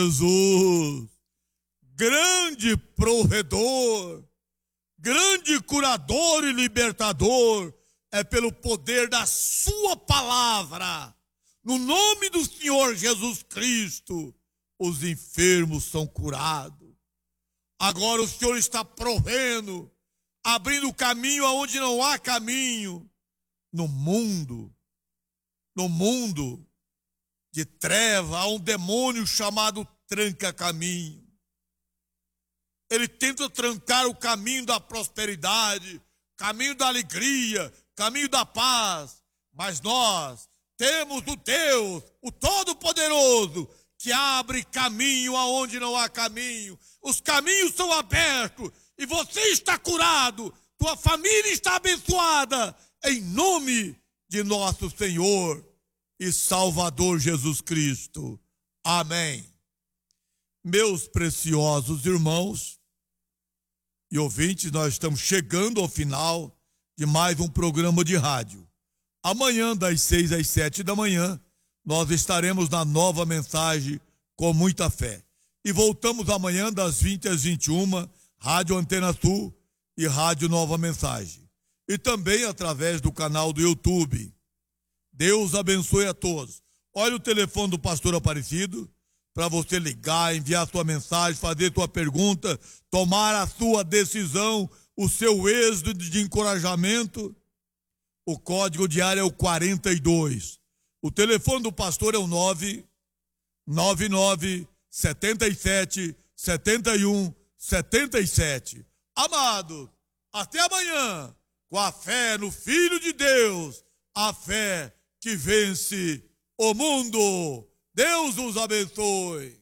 Jesus, grande provedor, grande curador e libertador, é pelo poder da sua palavra, no nome do Senhor Jesus Cristo, os enfermos são curados. Agora o Senhor está provendo, abrindo caminho aonde não há caminho, no mundo de treva, há um demônio chamado tranca-caminho. Ele tenta trancar o caminho da prosperidade, caminho da alegria, caminho da paz. Mas nós temos o Deus, o Todo-Poderoso, que abre caminho aonde não há caminho. Os caminhos são abertos e você está curado, tua família está abençoada, em nome de nosso Senhor e Salvador Jesus Cristo. Amém. Meus preciosos irmãos e ouvintes, nós estamos chegando ao final de mais um programa de rádio. Amanhã, das 6 às 7 da manhã, nós estaremos na Nova Mensagem com muita fé. E voltamos amanhã das 20 às 21, Rádio Antena Sul e Rádio Nova Mensagem. E também através do canal do YouTube. Deus abençoe a todos. Olha o telefone do pastor Aparecido para você ligar, enviar sua mensagem, fazer sua pergunta, tomar a sua decisão, o seu êxito de encorajamento. O código de área é o 42. O telefone do pastor é o 999 77 71 77. Amado, até amanhã, com a fé no Filho de Deus, a fé que vence o mundo. Deus os abençoe.